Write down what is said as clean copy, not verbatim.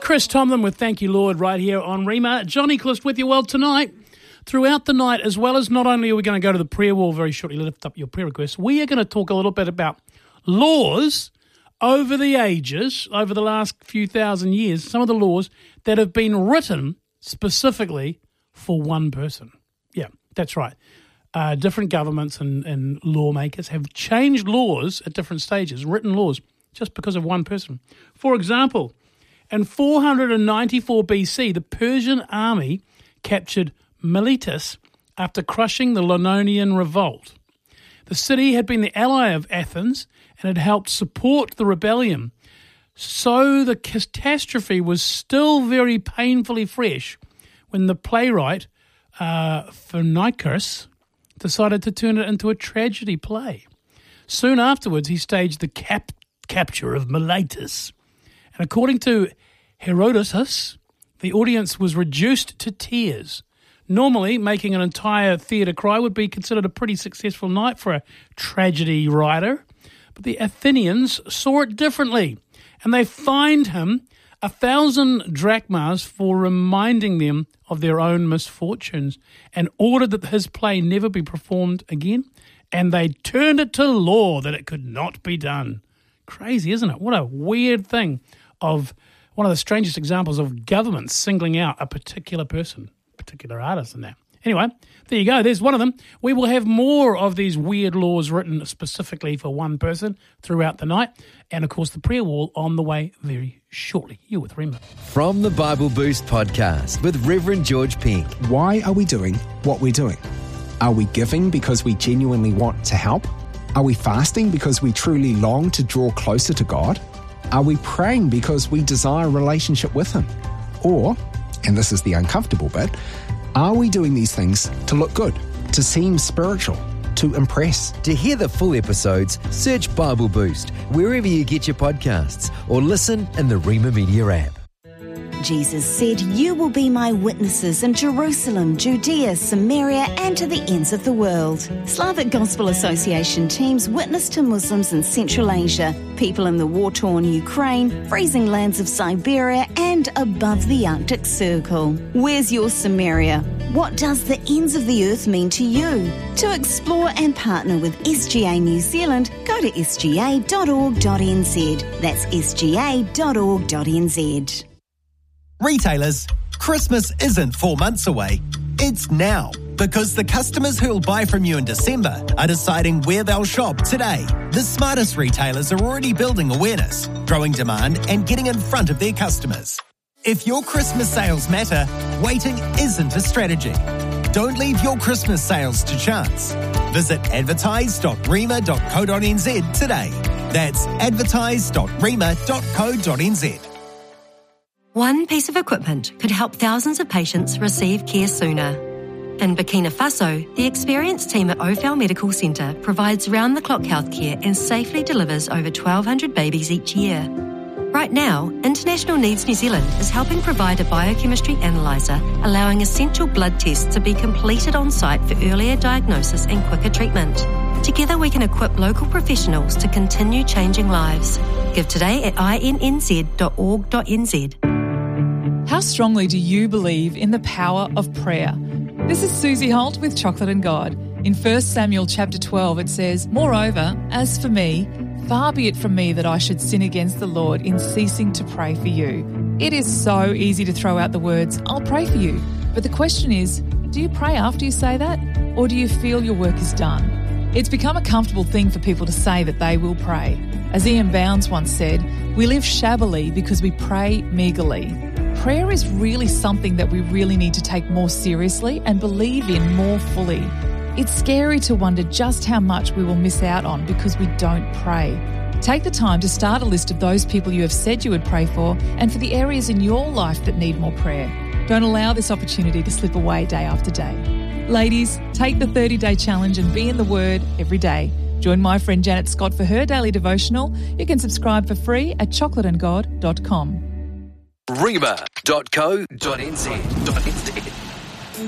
Chris Tomlin with Thank You Lord right here on Rima. Johnny Clist with you. Well, tonight, throughout the night, as well as not only are we going to go to the prayer wall very shortly, lift up your prayer requests, we are going to talk a little bit about laws over the ages, over the last few thousand years, some of the laws that have been written specifically for one person. Yeah, that's right. Different governments and lawmakers have changed laws at different stages, written laws, just because of one person. For example, in 494 BC, the Persian army captured Miletus after crushing the Iononian revolt. The city had been the ally of Athens and had helped support the rebellion. So the catastrophe was still very painfully fresh when the playwright Phoenicus decided to turn it into a tragedy play. Soon afterwards, he staged the capture of Miletus. And according to Herodotus, the audience was reduced to tears. Normally, making an entire theatre cry would be considered a pretty successful night for a tragedy writer. But the Athenians saw it differently, and they fined him 1,000 drachmas for reminding them of their own misfortunes and ordered that his play never be performed again, and they turned it to law that it could not be done. Crazy, isn't it? What a weird thing of one of the strangest examples of government singling out a particular person, particular artist and that. Anyway, there you go. There's one of them. We will have more of these weird laws written specifically for one person throughout the night. And, of course, the prayer wall on the way very shortly. You with Rima. From the Bible Boost podcast with Reverend George Pink. Why are we doing what we're doing? Are we giving because we genuinely want to help? Are we fasting because we truly long to draw closer to God? Are we praying because we desire a relationship with Him? Or, and this is the uncomfortable bit, are we doing these things to look good, to seem spiritual, to impress? To hear the full episodes, search Bible Boost wherever you get your podcasts or listen in the Rima Media app. Jesus said, "You will be my witnesses in Jerusalem, Judea, Samaria, and to the ends of the world." Slavic Gospel Association teams witness to Muslims in Central Asia, people in the war-torn Ukraine, freezing lands of Siberia, and above the Arctic Circle. Where's your Samaria? What does the ends of the earth mean to you? To explore and partner with SGA New Zealand, go to sga.org.nz. That's sga.org.nz. Retailers, Christmas isn't 4 months away. It's now, because the customers who'll buy from you in December are deciding where they'll shop today. The smartest retailers are already building awareness, growing demand, and getting in front of their customers. If your Christmas sales matter, waiting isn't a strategy. Don't leave your Christmas sales to chance. Visit advertise.rima.co.nz today. That's advertise.rima.co.nz. One piece of equipment could help thousands of patients receive care sooner. In Burkina Faso, the experienced team at Ophel Medical Centre provides round-the-clock healthcare and safely delivers over 1,200 babies each year. Right now, International Needs New Zealand is helping provide a biochemistry analyser, allowing essential blood tests to be completed on site for earlier diagnosis and quicker treatment. Together we can equip local professionals to continue changing lives. Give today at innz.org.nz. How strongly do you believe in the power of prayer? This is Susie Holt with Chocolate and God. In 1 Samuel chapter 12 it says, "Moreover, as for me, far be it from me that I should sin against the Lord in ceasing to pray for you." It is so easy to throw out the words, "I'll pray for you." But the question is, do you pray after you say that? Or do you feel your work is done? It's become a comfortable thing for people to say that they will pray. As Ian Bounds once said, "We live shabbily because we pray meagerly." Prayer is really something that we really need to take more seriously and believe in more fully. It's scary to wonder just how much we will miss out on because we don't pray. Take the time to start a list of those people you have said you would pray for and for the areas in your life that need more prayer. Don't allow this opportunity to slip away day after day. Ladies, take the 30-day challenge and be in the Word every day. Join my friend Janet Scott for her daily devotional. You can subscribe for free at chocolateandgod.com. Rima.co.nz